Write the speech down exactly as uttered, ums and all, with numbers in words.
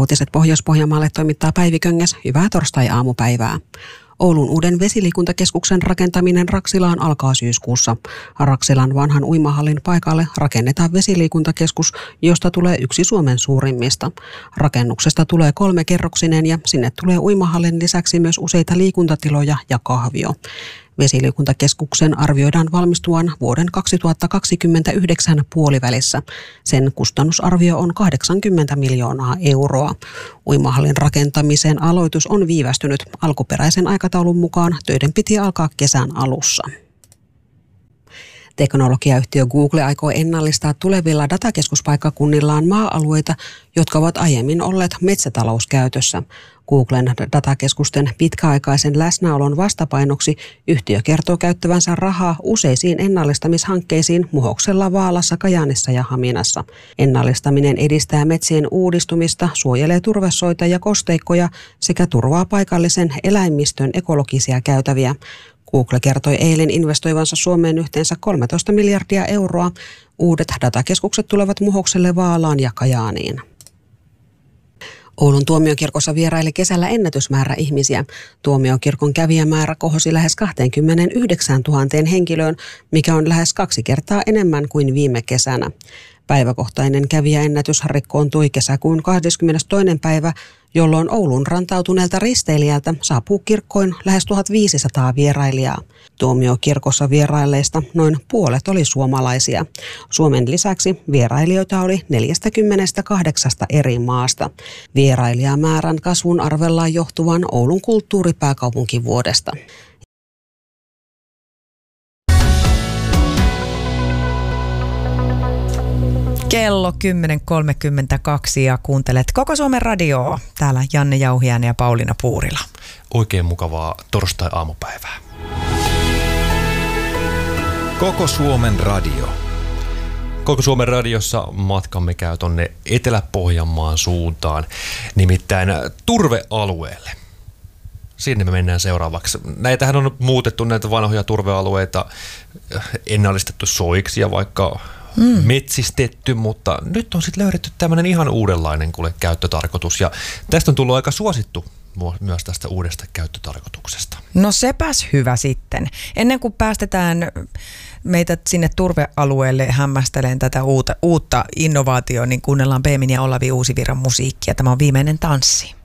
Uutiset Pohjois-Pohjanmaalle toimittaa Päivi Köngäs. Hyvää torstai-aamupäivää. Oulun uuden vesiliikuntakeskuksen rakentaminen Raksilaan alkaa syyskuussa. Raksilan vanhan uimahallin paikalle rakennetaan vesiliikuntakeskus, josta tulee yksi Suomen suurimmista. Rakennuksesta tulee kolmekerroksinen ja sinne tulee uimahallin lisäksi myös useita liikuntatiloja ja kahvio. Vesiliikuntakeskuksen arvioidaan valmistuvan vuoden kaksituhattakaksikymmentäyhdeksän puolivälissä. Sen kustannusarvio on kahdeksankymmentä miljoonaa euroa. Uimahallin rakentamisen aloitus on viivästynyt. Alkuperäisen aikataulun mukaan töiden piti alkaa kesän alussa. Teknologiayhtiö Google aikoo ennallistaa tulevilla datakeskuspaikkakunnillaan maa-alueita, jotka ovat aiemmin olleet metsätalouskäytössä. Googlen datakeskusten pitkäaikaisen läsnäolon vastapainoksi yhtiö kertoo käyttävänsä rahaa useisiin ennallistamishankkeisiin Muhoksella, Vaalassa, Kajaanissa ja Haminassa. Ennallistaminen edistää metsien uudistumista, suojelee turvesoita ja kosteikkoja sekä turvaa paikallisen eläimistön ekologisia käytäviä. Google kertoi eilen investoivansa Suomeen yhteensä kolmetoista miljardia euroa. Uudet datakeskukset tulevat Muhokselle, Vaalaan ja Kajaaniin. Oulun tuomiokirkossa vieraili kesällä ennätysmäärä ihmisiä. Tuomiokirkon kävijämäärä kohosi lähes kaksikymmentäyhdeksäntuhatta henkilöön, mikä on lähes kaksi kertaa enemmän kuin viime kesänä. Päiväkohtainen kävijäennätys rikkoontui kesäkuun kahdeskymmenestoinen päivä, jolloin Oulun rantautuneelta risteilijältä saapuu kirkkoin lähes tuhatviisisataa vierailijaa. Tuomiokirkossa vierailleista noin puolet oli suomalaisia. Suomen lisäksi vierailijoita oli neljästäkymmenestäkahdeksasta eri maasta. Vierailijamäärän kasvun arvellaan johtuvan Oulun kulttuuripääkaupunkivuodesta. Kello kymmenen kolmekymmentäkaksi ja kuuntelet Koko Suomen radioa. Täällä Janne Jauhiainen ja Pauliina Puurila. Oikein mukavaa torstai-aamupäivää. Koko Suomen radio. Koko Suomen radiossa matkamme käy tonne Etelä-Pohjanmaan suuntaan, nimittäin turvealueelle. Sinne me mennään seuraavaksi. Näitähän on muutettu, näitä vanhoja turvealueita, ennallistettu soiksi ja vaikka Mm. metsistetty, mutta nyt on sitten löydetty tämmöinen ihan uudenlainen kuule käyttötarkoitus ja tästä on tullut aika suosittu myös tästä uudesta käyttötarkoituksesta. No sepäs hyvä sitten. Ennen kuin päästetään meitä sinne turvealueelle hämmästeleen tätä uutta, uutta innovaatiota, niin kuunnellaan Beemin ja Olavi Uusivirran musiikkia. Tämä on Viimeinen tanssi.